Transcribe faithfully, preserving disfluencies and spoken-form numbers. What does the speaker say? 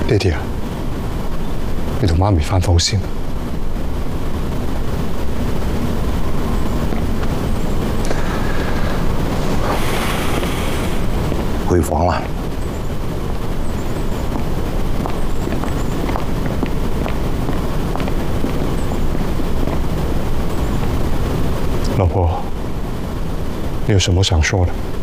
爹哋啊，你同媽咪返房先。 回房了。 老婆，你有什么想说的？